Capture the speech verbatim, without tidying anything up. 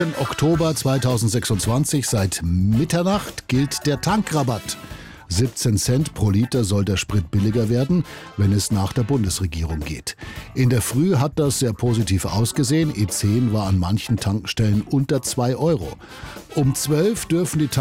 Oktober zweitausendsechsundzwanzig, seit Mitternacht gilt der Tankrabatt. siebzehn Cent pro Liter soll der Sprit billiger werden, wenn es nach der Bundesregierung geht. In der Früh hat das sehr positiv ausgesehen. E zehn war an manchen Tankstellen unter zwei Euro. Um zwölf dürfen die